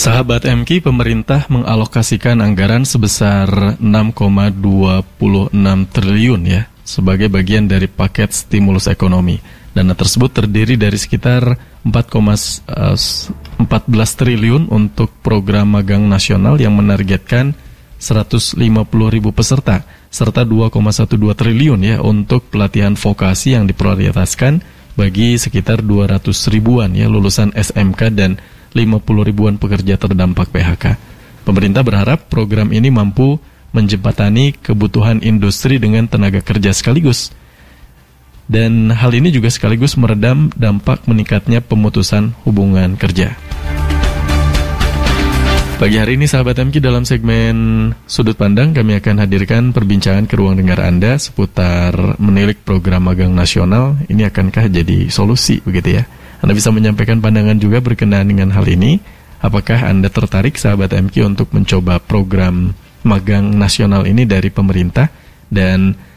Sahabat MK, pemerintah mengalokasikan anggaran sebesar 6,26 triliun ya sebagai bagian dari paket stimulus ekonomi. Dana tersebut terdiri dari sekitar 4,14 triliun untuk program magang nasional yang menargetkan 150.000 peserta, serta 2,12 triliun ya untuk pelatihan vokasi yang diprioritaskan bagi sekitar 200 ribuan ya lulusan SMK dan 50 ribuan pekerja terdampak PHK. Pemerintah berharap program ini mampu menjembatani kebutuhan industri dengan tenaga kerja sekaligus. Dan hal ini juga sekaligus meredam dampak meningkatnya pemutusan hubungan kerja. Pagi hari ini sahabat MK, dalam segmen Sudut Pandang kami akan hadirkan perbincangan ke ruang dengar Anda seputar menilik program magang nasional. Ini akankah jadi solusi begitu ya? Anda bisa menyampaikan pandangan juga berkenaan dengan hal ini. Apakah Anda tertarik sahabat MK untuk mencoba program magang nasional ini dari pemerintah? Dan